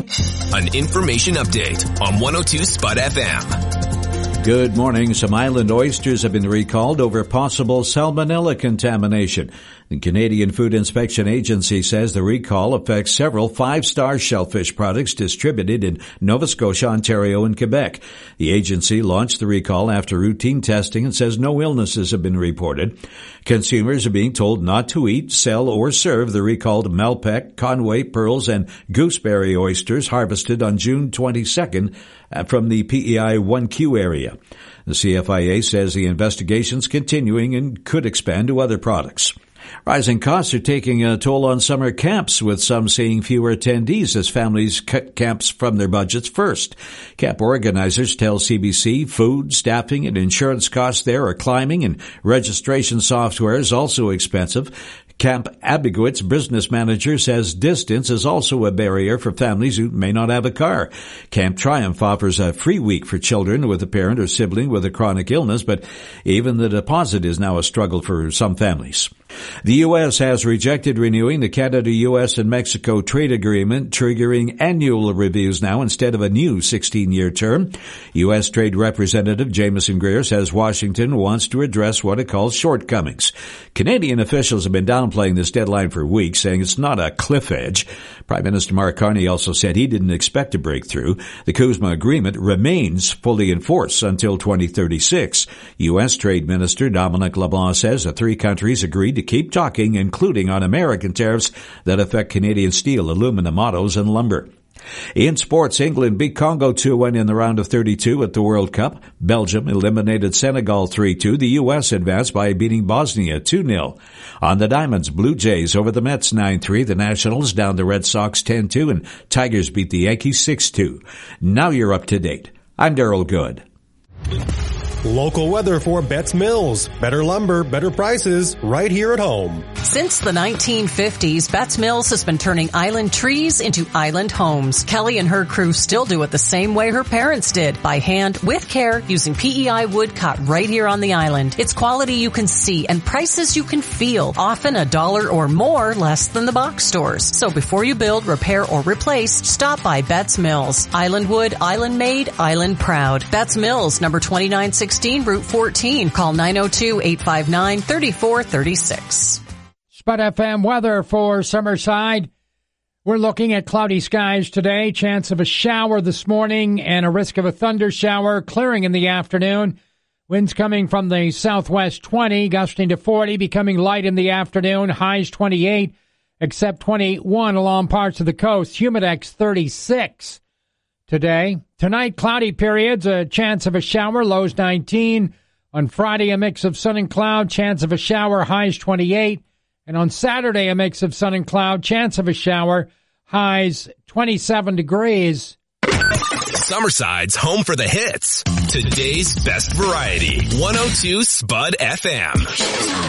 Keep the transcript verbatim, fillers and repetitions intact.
An information update on one oh two Spud F M. Good morning. Some island oysters have been recalled over possible salmonella contamination. The Canadian Food Inspection Agency says the recall affects several five-star shellfish products distributed in Nova Scotia, Ontario, and Quebec. The agency launched the recall after routine testing and says no illnesses have been reported. Consumers are being told not to eat, sell, or serve the recalled Malpec, Conway, Pearls, and Gooseberry oysters harvested on June twenty-second from the P E I one Q area. The C F I A says the investigation's continuing and could expand to other products. Rising costs are taking a toll on summer camps, with some seeing fewer attendees as families cut camps from their budgets first. Camp organizers tell C B C food, staffing, and insurance costs there are climbing, and registration software is also expensive. Camp Abiguit's business manager says distance is also a barrier for families who may not have a car. Camp Triumph offers a free week for children with a parent or sibling with a chronic illness, but even the deposit is now a struggle for some families. The U S has rejected renewing the Canada, U S, and Mexico trade agreement, triggering annual reviews now instead of a new sixteen-year term. U S Trade Representative Jameson Greer says Washington wants to address what it calls shortcomings. Canadian officials have been downplaying this deadline for weeks, saying it's not a cliff edge. Prime Minister Mark Carney also said he didn't expect a breakthrough. The CUSMA agreement remains fully in force until twenty thirty-six. U S Trade Minister Dominic LeBlanc says the three countries agreed to keep talking, including on American tariffs that affect Canadian steel, aluminum, autos, and lumber. In sports, England beat Congo two one in the round of thirty-two at the World Cup. Belgium eliminated Senegal three two. The U S advanced by beating Bosnia two nil. On the Diamonds, Blue Jays over the Mets nine three. The Nationals down the Red Sox ten two, and Tigers beat the Yankees six two. Now you're up to date. I'm Daryl Good. Local weather for Betts Mills. Better lumber, better prices, right here at home. Since the nineteen fifties, Betts Mills has been turning island trees into island homes. Kelly and her crew still do it the same way her parents did, by hand, with care, using P E I wood cut right here on the island. It's quality you can see and prices you can feel, often a dollar or more less than the box stores. So before you build, repair, or replace, stop by Betts Mills. Island wood, island made, island proud. Betts Mills, number twenty-nine sixteen, Route fourteen. Call nine oh two, eight five nine, three four three six. Spud F M weather for Summerside. We're looking at cloudy skies today. Chance of a shower this morning and a risk of a thunder shower, clearing in the afternoon. Winds coming from the southwest twenty, gusting to forty, becoming light in the afternoon. Highs twenty-eight, except twenty-one along parts of the coast. Humidex thirty-six today. Tonight, cloudy periods, a chance of a shower, lows nineteen. On Friday, a mix of sun and cloud, chance of a shower, highs twenty-eight. And on Saturday, a mix of sun and cloud, chance of a shower, highs twenty-seven degrees. Summerside's home for the hits. Today's best variety. one oh two Spud F M.